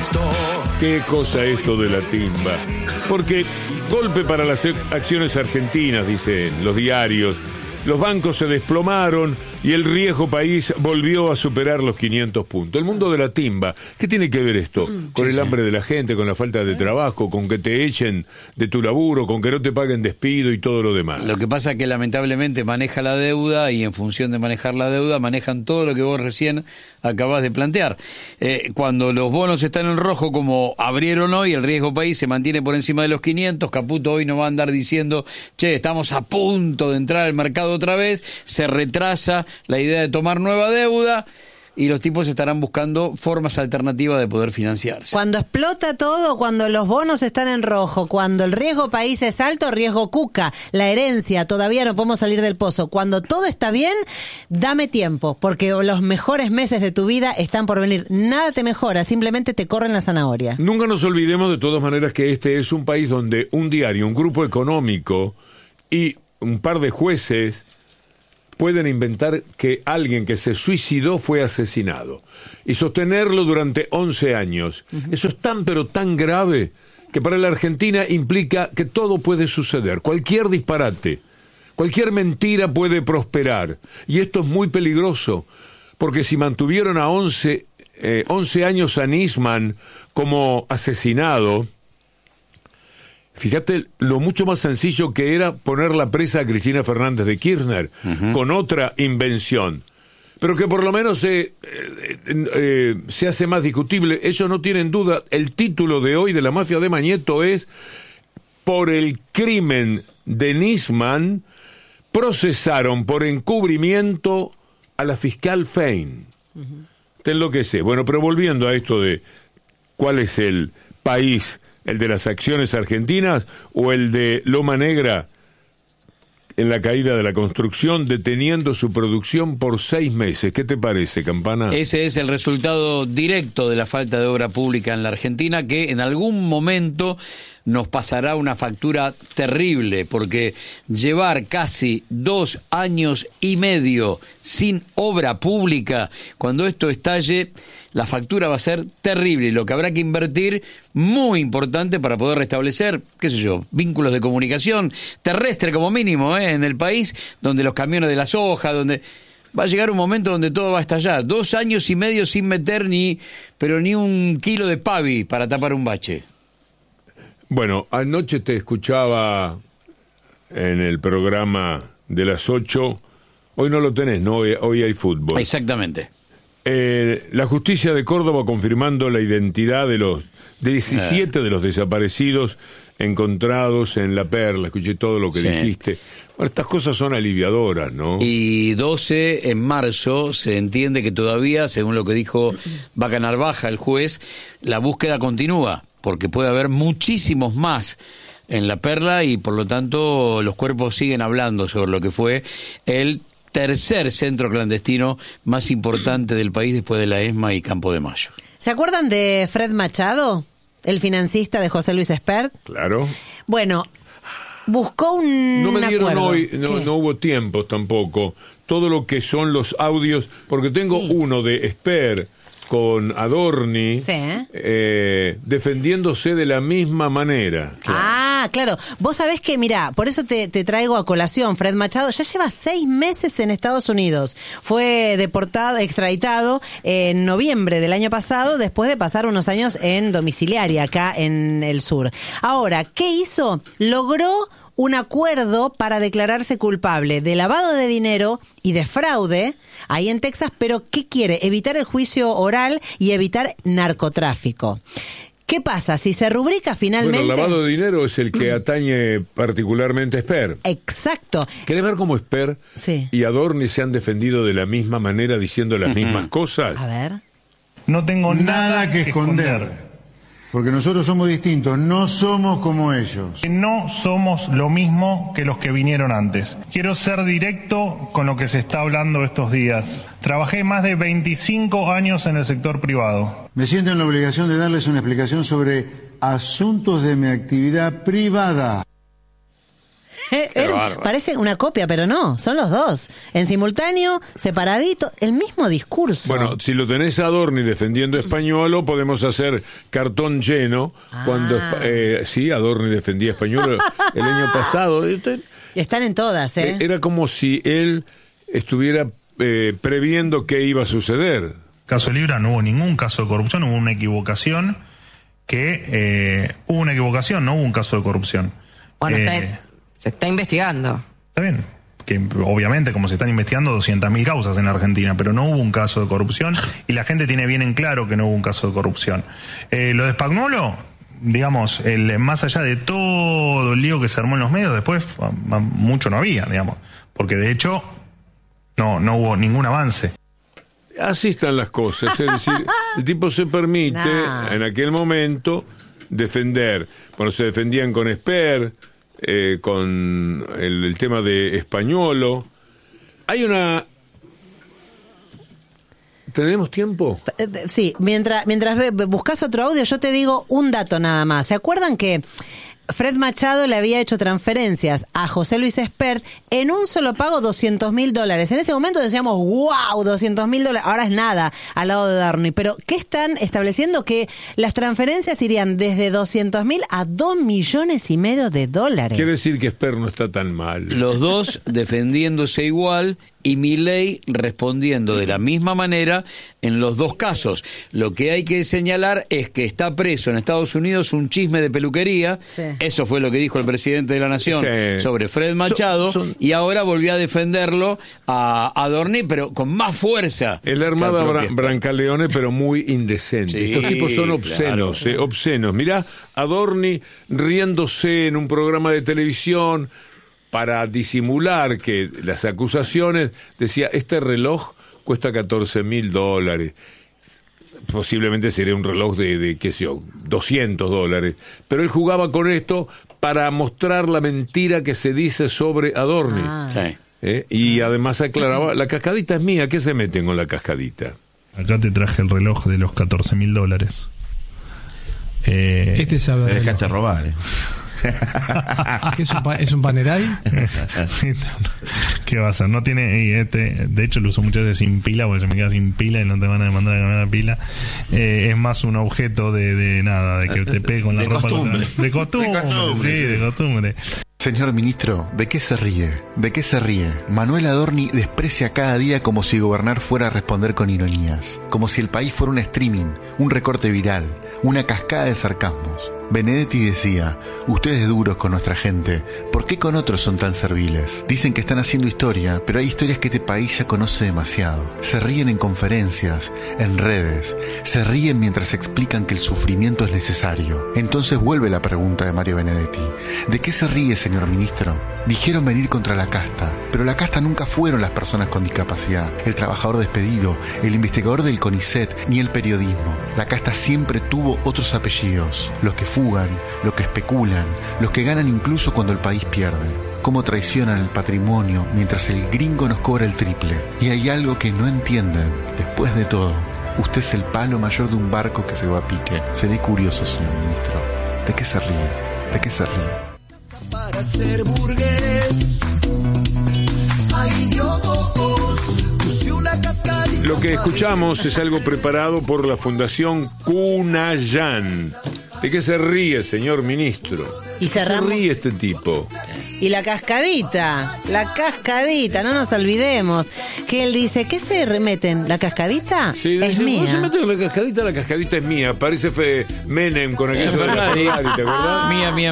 Qué cosa esto de la timba. Porque golpe para las acciones argentinas, dicen los diarios. Los bancos se desplomaron y el riesgo país volvió a superar los 500 puntos. El mundo de la timba, ¿qué tiene que ver esto? Con el hambre de la gente, con la falta de trabajo, con que te echen de tu laburo, con que no te paguen despido y todo lo demás. Lo que pasa es que lamentablemente maneja la deuda y en función de manejar la deuda manejan todo lo que vos recién acabás de plantear. Cuando los bonos están en rojo, como abrieron hoy, el riesgo país se mantiene por encima de los 500. Caputo hoy no va a andar diciendo, che, estamos a punto de entrar al mercado otra vez, se retrasa la idea de tomar nueva deuda y los tipos estarán buscando formas alternativas de poder financiarse. Cuando explota todo, cuando los bonos están en rojo, cuando el riesgo país es alto, riesgo cuca, la herencia, todavía no podemos salir del pozo. Cuando todo está bien, dame tiempo, porque los mejores meses de tu vida están por venir. Nada te mejora, simplemente te corren la zanahoria. Nunca nos olvidemos de todas maneras que este es un país donde un diario, un grupo económico y un par de jueces pueden inventar que alguien que se suicidó fue asesinado y sostenerlo durante 11 años. Eso es tan pero tan grave que para la Argentina implica que todo puede suceder. Cualquier disparate, cualquier mentira puede prosperar. Y esto es muy peligroso, porque si mantuvieron a 11 años a Nisman como asesinado, fíjate lo mucho más sencillo que era poner la presa a Cristina Fernández de Kirchner con otra invención, pero que por lo menos se hace más discutible. Ellos no tienen duda. El título de hoy de la mafia de Mañeto es: por el crimen de Nisman procesaron por encubrimiento a la fiscal Fein. Te enloquece. Bueno, pero volviendo a esto de cuál es el país, ¿el de las acciones argentinas o el de Loma Negra en la caída de la construcción, deteniendo su producción por 6 meses? ¿Qué te parece, Campana? Ese es el resultado directo de la falta de obra pública en la Argentina, que en algún momento nos pasará una factura terrible, porque llevar casi 2 años y medio sin obra pública, cuando esto estalle, la factura va a ser terrible, y lo que habrá que invertir, muy importante para poder restablecer, qué sé yo, vínculos de comunicación terrestre como mínimo, en el país, donde los camiones de la soja, donde va a llegar un momento donde todo va a estallar. 2 años y medio sin meter ni un kilo de pavi para tapar un bache. Bueno, anoche te escuchaba en el programa de las 8, hoy no lo tenés, ¿no? Hoy hay fútbol. Exactamente. La justicia de Córdoba confirmando la identidad de los 17 de los desaparecidos encontrados en La Perla. Escuché todo lo que dijiste. Bueno, estas cosas son aliviadoras, ¿no? Y 12 en marzo se entiende que todavía, según lo que dijo Vaca Narvaja, el juez, la búsqueda continúa, porque puede haber muchísimos más en La Perla y por lo tanto los cuerpos siguen hablando sobre lo que fue el tercer centro clandestino más importante del país después de la ESMA y Campo de Mayo. ¿Se acuerdan de Fred Machado, el financista de José Luis Espert? Claro. Bueno, buscó un No me dieron acuerdo. hoy, no hubo tiempo tampoco, todo lo que son los audios, porque tengo uno de Espert con Adorni, defendiéndose de la misma manera. Claro. Vos sabés que, mirá, por eso te traigo a colación. Fred Machado ya lleva 6 meses en Estados Unidos. Fue extraditado en noviembre del año pasado, después de pasar unos años en domiciliaria acá en el sur. Ahora, ¿qué hizo? Logró un acuerdo para declararse culpable de lavado de dinero y de fraude ahí en Texas, pero ¿qué quiere? Evitar el juicio oral y evitar narcotráfico. ¿Qué pasa? Si se rubrica finalmente... Bueno, el lavado de dinero es el que atañe particularmente a Espert. Exacto. ¿Querés ver cómo Espert y Adorni se han defendido de la misma manera diciendo las mismas cosas? A ver. No tengo nada que esconder. Porque nosotros somos distintos, no somos como ellos. No somos lo mismo que los que vinieron antes. Quiero ser directo con lo que se está hablando estos días. Trabajé más de 25 años en el sector privado. Me siento en la obligación de darles una explicación sobre asuntos de mi actividad privada. Parece una copia, pero no, son los dos. En simultáneo, separadito, el mismo discurso. Bueno, si lo tenés a Adorni defendiendo a Españolo, podemos hacer cartón lleno. Cuando sí, Adorni defendía a Españolo el año pasado. Están en todas, ¿eh? Era como si él estuviera previendo qué iba a suceder. Caso Libra no hubo ningún caso de corrupción, hubo una equivocación hubo una equivocación, no hubo un caso de corrupción. Bueno, se está investigando. Está bien, que obviamente como se están investigando 200.000 causas en Argentina, pero no hubo un caso de corrupción y la gente tiene bien en claro que no hubo un caso de corrupción. Lo de Spagnuolo, digamos, más allá de todo el lío que se armó en los medios, después mucho no había, digamos, porque de hecho no hubo ningún avance. Así están las cosas, es decir, el tipo se permite en aquel momento defender, bueno, se defendían con Esper, con el tema de Españolo. Hay una... ¿Tenemos tiempo? Sí, mientras buscas otro audio, yo te digo un dato nada más. ¿Se acuerdan que Fred Machado le había hecho transferencias a José Luis Espert en un solo pago $200.000? En ese momento decíamos, wow, $200.000, ahora es nada al lado de Adorni. Pero ¿qué están estableciendo? Que las transferencias irían desde 200.000 a $2,5 millones. Quiere decir que Espert no está tan mal. Los dos defendiéndose igual y Milei respondiendo de la misma manera en los dos casos. Lo que hay que señalar es que está preso en Estados Unidos un chisme de peluquería. Sí. Eso fue lo que dijo el presidente de la Nación sobre Fred Machado, y ahora volvió a defenderlo a Adorni, pero con más fuerza. Es la Armada Brancaleone, pero muy indecente. Sí, estos tipos son obscenos, claro. Obscenos. Mirá, Adorni riéndose en un programa de televisión para disimular que las acusaciones, decía, este reloj cuesta $14,000. Posiblemente sería un reloj de qué sé yo, $200. Pero él jugaba con esto para mostrar la mentira que se dice sobre Adorni. Y además aclaraba, la cascadita es mía, ¿qué se meten con la cascadita? Acá te traje el reloj de los $14,000. Este sabe. Te dejaste robar, ¿Es un Panerai? ¿Qué va a ser? No tiene. De hecho, lo uso muchas veces sin pila, porque se me queda sin pila y no te van a demandar de cambiar la pila. Es más un objeto de que te pegue con la ropa. De costumbre. Sí, de costumbre. Señor ministro, ¿de qué se ríe? ¿De qué se ríe? Manuel Adorni desprecia cada día como si gobernar fuera a responder con ironías, como si el país fuera un streaming, un recorte viral, una cascada de sarcasmos. Benedetti decía, ustedes duros con nuestra gente, ¿por qué con otros son tan serviles? Dicen que están haciendo historia, pero hay historias que este país ya conoce demasiado. Se ríen en conferencias, en redes, se ríen mientras explican que el sufrimiento es necesario. Entonces vuelve la pregunta de Mario Benedetti, ¿de qué se ríe, señor ministro? Dijeron venir contra la casta, pero la casta nunca fueron las personas con discapacidad, el trabajador despedido, el investigador del CONICET, ni el periodismo. La casta siempre tuvo otros apellidos, los que fugan, los que especulan, los que ganan incluso cuando el país pierde. Cómo traicionan el patrimonio mientras el gringo nos cobra el triple. Y hay algo que no entienden. Después de todo, usted es el palo mayor de un barco que se va a pique. Seré curioso, señor ministro. ¿De qué se ríe? ¿De qué se ríe? Para ser burgués, ay Dios, puse una cascadita. Lo que escuchamos es algo preparado por la Fundación Cunayan. ¿De qué se ríe, señor ministro? Y se ríe este tipo. Y la cascadita, no nos olvidemos. Que él dice, ¿qué se remeten? ¿La cascadita? Sí, es mía. Se meten la cascadita es mía. Parece Menem con aquello de la Ferrari, ¿te acordás? Mía.